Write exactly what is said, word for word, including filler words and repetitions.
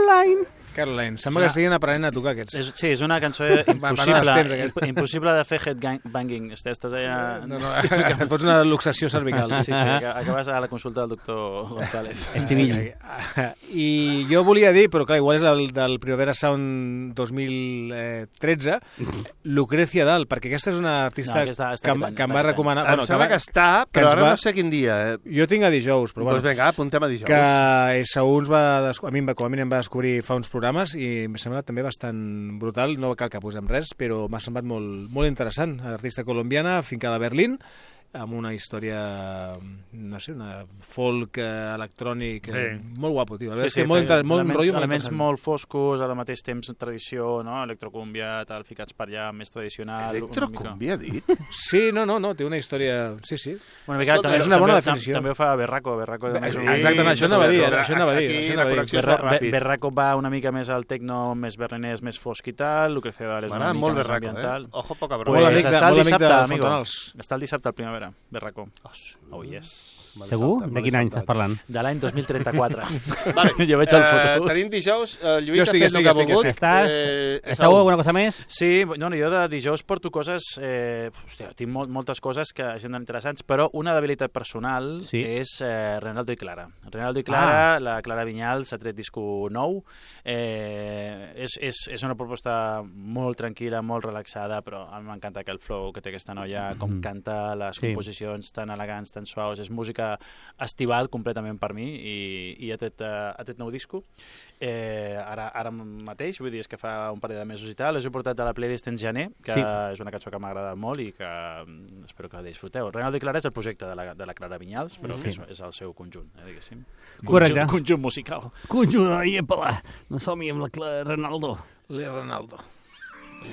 Caroline. Caroline, sembla que estiguin aprenent a tocar aquests. És, sí, és una cançó impossible, imp impossible de fer headbanging. Estàs allà... No, no, et fots una luxació cervical. Sí, sí, acabes a la consulta del doctor González. Estivill. I jo volia dir, però clar, igual és el del Primavera Sound dos mil tretze, Lucrecia Dalt, perquè aquesta és una artista no, està, està que, any, que em va recomanar... Em bueno, sembla que, va, que està, però ara va... no sé quin dia. Eh? Jo tinc a dijous, però bueno. Doncs vinga, apuntem a dijous. Que segur ens va... A mi, com a mi em va descobrir fa uns programes i em sembla també bastant brutal, no cal que posem res, però m'ha semblat molt, molt interessant. Artista colombiana, fincada a Berlín, amb una història, no sé, una folk eh, electrònic, eh, molt guapo, tio. Sí, sí, molt, molt, molt elements, rotllo, elements molt foscos, al mateix temps tradició, no? Electrocúmbia, tal, ficats per allà, més tradicional. Electrocúmbia, dit? Sí, no, no, no, té una història... Sí, sí. Bueno, mica, Escolta, també, és una bona també, definició. També ho fa Berraco, Berraco de més... Exacte, això anava a dir, això anava a dir. Berraco, Berraco va una mica més al tecno, més berlinès, més fosc i tal, Lucrecia Dalt és una mica molt més Berraco, ambiental. Eh? Ojo, poca broma. Pues està el dissabte, amigo. Fontanals. Està el dissabte al Primavera, Berraco. Oh, yes. Segur? De quin any estàs parlant? De l'any dos mil trenta-quatre. Vale. Jo veig el foto. Uh, tenim dijous, uh, Lluís ha estic, fet el que ha volgut. Estàs... Eh, Segur alguna cosa més? Sí, no, no, jo de dijous porto coses... Eh, hòstia, tinc molt, moltes coses que semblen interessants, però una debilitat personal sí. és eh, Renaldo i Clara. Renaldo i Clara, ah. la Clara Vinyals s'ha tret disco nou. Eh, és, és, és una proposta molt tranquil·la, molt relaxada, però a mi m'encanta aquell flow que té aquesta noia, com mm. canta, les sí. composicions tan elegants, tan suaus, és música estival completament per mi i, i ha tret, uh, ha tret nou disco eh, ara, ara mateix, vull dir, és que fa un parell de mesos i tal, l'he portat a la playlist en gener, que sí. és una cançó que m'ha agradat molt i que um, espero que la disfruteu. Renaldo i Clara és el projecte de la, de la Clara Vinyals, però sí. és, és el seu conjunt, eh, diguéssim. Correcte. Conjunt, conjunt musical. Conjunt, i epala, no som-hi amb la Clara Renaldo. Le Renaldo.